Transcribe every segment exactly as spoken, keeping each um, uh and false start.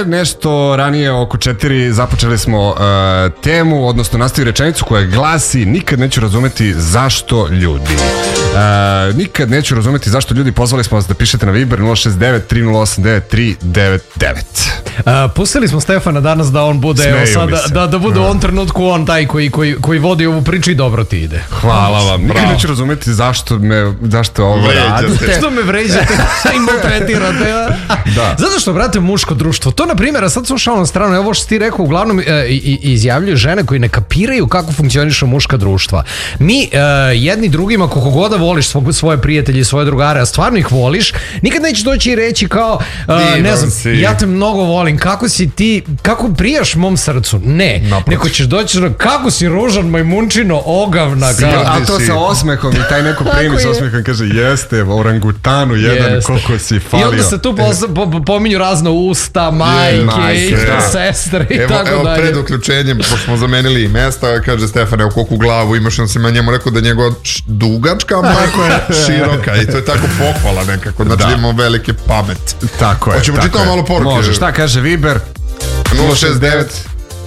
nešto ranije oko četiri započeli smo uh, temu, odnosno nastavi rečenicu koja glasi: nikad neću razumeti zašto ljudi. Uh, nikad neću razumeti zašto ljudi. Pozvali smo vas da pišete na Viber nula šest devet tri nula osam devet tri devet devet. Uh, pustili smo Stefana danas da on bude, evo sad, da, da, da bude u ovom trenutku on taj koji, koji, koji vodi ovu priču i dobro ti ide. Hvala vam. Nikad neću razumeti zašto me, zašto ovo radite. Što me vređate i maltretirate. Da. Zato što, brate, muško društvo, to na primjer, a sad slušao na stranu, evo što ti rekao, uglavnom e, i, izjavljuju žene koji ne kapiraju kako funkcionišu muška društva. Mi e, jedni drugima, koliko god da voliš svog, svoje prijatelje i svoje drugare, a stvarno ih voliš, nikad nećeš doći i reći kao, e, ne znam, si. ja te mnogo volim, kako si ti, kako prijaš mom srcu. Ne, naprotiv. Neko ćeš doći na, kako si ružan, majmunčino, ogavna. Kao, a to sa osmehom i taj neko primi sa osmehom i kaže, jeste, orangutanu jedan, jeste. Koliko si falio. I onda se tu po, po, pominju razno usta, majke, je, majke i da. sestre i evo, tako evo dalje. Evo pred uključenjem, pošto smo zamenili mesta, kaže Stefan, evo koliko glavu imaš, on se ma njemu rekao da je njegova dugačka, majko je široka i to je tako pohvala nekako, znači da. imamo velike pamet. Tako je. Hoćemo čitamo malo poruke. Može, šta kaže Viber? nula šest devet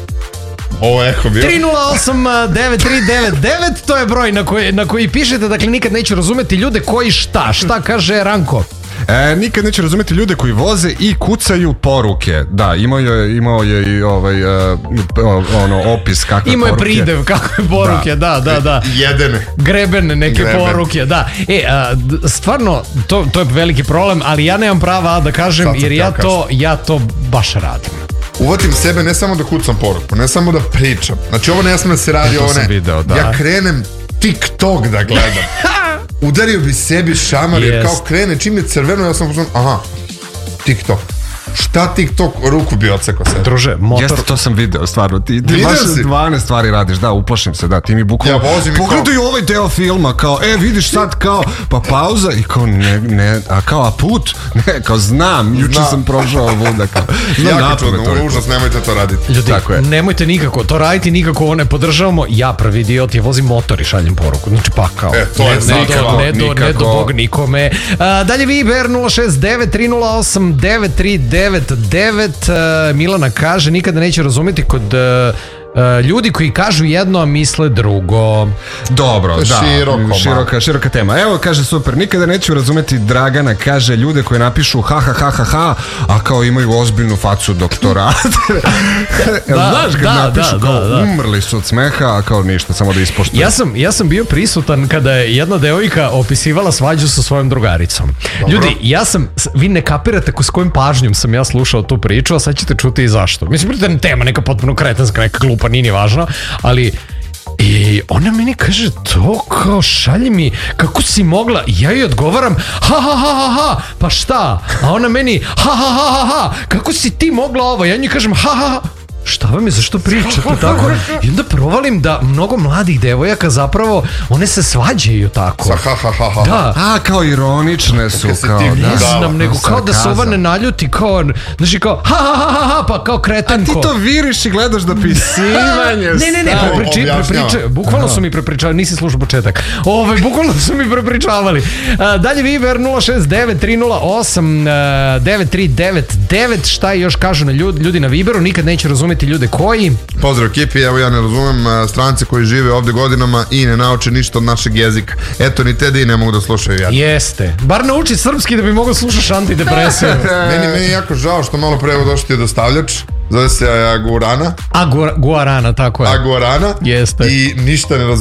Ovo je eho bio. tri nula osam devet tri devet devet, to je broj na koji, na koji pišete, dakle nikad neću razumeti ljude koji šta. Šta kaže Ranko? E, nikad neću razumeti ljude koji voze i kucaju poruke. Da, imao je, imao je i ovaj uh, ono, opis kakve imao poruke. Imao je pridev kakve poruke, da, da, da. da. Jedene. Grebene neke Greben. poruke, da. E, a, stvarno, to, to je veliki problem, ali ja nemam prava da kažem, jer ja to, ja to baš radim. Uvatim sebe ne samo da kucam poruku, ne samo da pričam. Znači ovo ne sme da se radi, ovo ne. Video, da. Ja krenem TikTok da gledam. Udario bi sebi šamar, jer kao krene, čim je crveno, ja sam pozvan, aha, TikTok. Šta TikTok, ruku bi odsekao sve. Druže, motor... Jeste, to sam video, stvarno. Ti, ti baš dvanaest stvari radiš, da, uplašim se, da, ti mi bukvalno... Ja vozim i kao... Pogledaj ovaj deo filma, kao, e, vidiš sad, kao, pa pauza i kao, ne, ne, a kao, a put? Ne, kao, znam, juče sam prošao ovuda, kao... Jako čudno, užas, nemojte to raditi. Ljudi, nemojte nikako, to raditi nikako, ovo ne podržavamo, ja prvi idiot, ja vozim motor i šaljem poruku, znači pa kao... E, to je nikako, ne do, ne do bog nikome. A, dalje Viber nula šest devet tri nula osam devet tri devet devet. Milana kaže, nikada neće razumjeti kod uh, ljudi koji kažu jedno, a misle drugo. Dobro, da, široko, široka, široka tema. Evo, kaže, super, nikada neću razumjeti Dragana, kaže, ljude koji napišu ha ha ha ha ha, a kao imaju ozbiljnu facu doktorata. da, znaš, kad da, napišu da, kao da, da. umrli su od smeha, a kao ništa, samo da ispoštuju. Ja sam, ja sam bio prisutan kada je jedna devojka opisivala svađu sa svojom drugaricom. Dobro. Ljudi, ja sam, vi ne kapirate s kojim pažnjom sam ja slušao tu priču, a sad ćete čuti i zašto. Mislim, da je tema neka potpuno kretanska, neka glupa, nije ni važno, ali i ona meni kaže to kao šalji mi kako si mogla, ja joj odgovaram ha ha ha ha ha, pa šta, a ona meni ha ha ha ha ha, kako si ti mogla ovo, ja njoj kažem ha ha ha, šta vam je, zašto pričate tako? I onda provalim da mnogo mladih devojaka zapravo, one se svađaju tako. Sa ha ha ha ha. Da. A, kao ironične su, kao, ne da. znam, nego kao da se ova ne naljuti, kao, znači kao, ha ha ha ha ha, pa kao kretenko. A ti to viriš i gledaš da pisivanje. Ne, ne, ne, prepriči, prepriča, bukvalno su mi prepričavali, nisi slušao početak. Ove, bukvalno su mi prepričavali. A, dalje Viber nula šest devet tri nula osam devet tri devet devet, šta još kažu na ljudi, ljudi na Viberu, nikad neće razumjeti ljude koji... Pozdrav ekipi, evo ja ne razumem strance koji žive ovdje godinama i ne nauče ništa od našeg jezika. Eto, ni te da i ne mogu da slušaju jad. Jeste. Bar nauči srpski da bi mogo slušaš antidepresiju. meni, meni je jako žao što malo pre evo došli je dostavljač. Zove se Aguarana. Agu, Guarana, tako je. Aguarana. Jeste. I ništa ne razumem.